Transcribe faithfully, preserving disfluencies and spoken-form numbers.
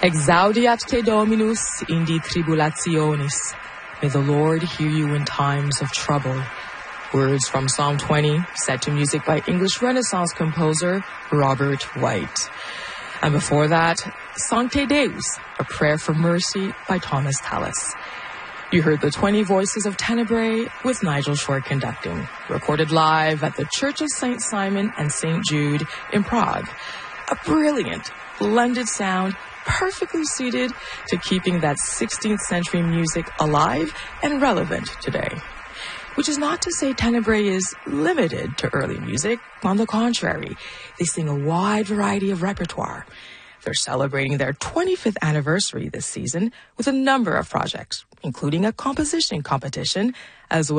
Exaudiat te Dominus indi tribulationis. May the Lord hear you in times of trouble. Words from Psalm twenty, set to music by English Renaissance composer Robert White. And before that, Sancte Deus, a prayer for mercy by Thomas Tallis. You heard the twenty Voices of Tenebrae with Nigel Short conducting, recorded live at the Church of Saint Simon and Saint Jude in Prague. A brilliant, blended sound, perfectly suited to keeping that sixteenth century music alive and relevant today. Which is not to say Tenebrae is limited to early music. On the contrary, they sing a wide variety of repertoire. They're celebrating their twenty-fifth anniversary this season with a number of projects, including a composition competition, as well